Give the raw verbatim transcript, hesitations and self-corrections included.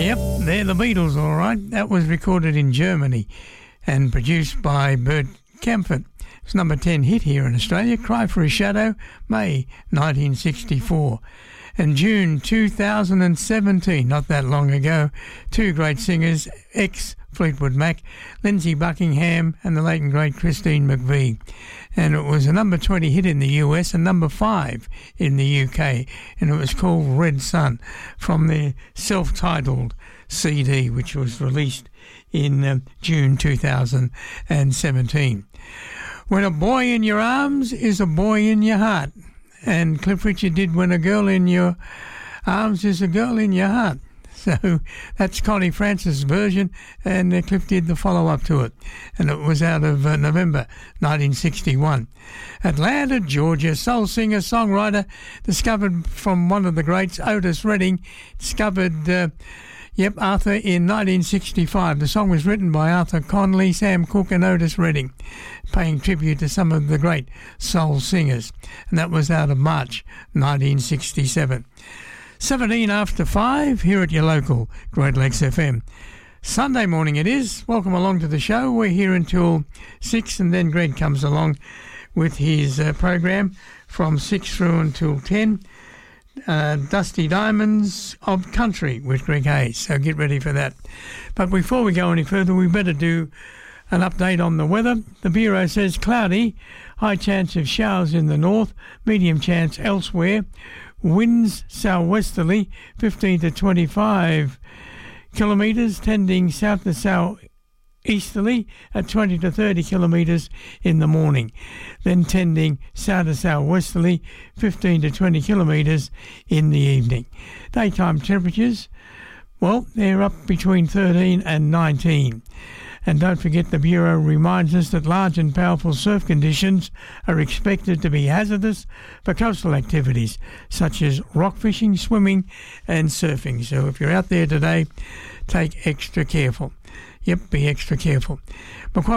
Yep, they're the Beatles, all right. That was recorded in Germany and produced by Bert Kaempfert. It's number ten hit here in Australia. Cry for a Shadow, May nineteen sixty-four. And June two thousand seventeen, not that long ago, two great singers, ex-Fleetwood Mac, Lindsey Buckingham and the late and great Christine McVie. And it was a number twenty hit in the U S and number five in the U K. And it was called Red Sun from their self-titled C D, which was released in uh, June two thousand seventeen. When a boy in your arms is a boy in your heart. And Cliff Richard did When a Girl in Your Arms is a Girl in Your Heart. So that's Connie Francis' version, and uh, Cliff did the follow-up to it. And it was out of uh, November nineteen sixty-one. Atlanta, Georgia, soul singer, songwriter, discovered from one of the greats, Otis Redding, discovered... Uh, Yep, Arthur in nineteen sixty-five. The song was written by Arthur Conley, Sam Cooke and Otis Redding, paying tribute to some of the great soul singers. And that was out of March nineteen sixty-seven. seventeen after five, here at your local Great Lakes F M. Sunday morning it is. Welcome along to the show. We're here until six, and then Greg comes along with his uh, program from six through until ten. Uh, Dusty Diamonds of Country with Greg Hayes, so get ready for that. But before we go any further, we better do an update on the weather. The Bureau says cloudy, high chance of showers in the north, medium chance elsewhere, winds southwesterly fifteen to twenty-five kilometres, tending south to south easterly at twenty to thirty kilometres in the morning, then tending south to southwesterly fifteen to twenty kilometres in the evening. Daytime temperatures, well, they're up between thirteen and nineteen. And don't forget, the Bureau reminds us that large and powerful surf conditions are expected to be hazardous for coastal activities such as rock fishing, swimming and surfing. So if you're out there today, take extra careful. Yep, be extra careful. Macquarie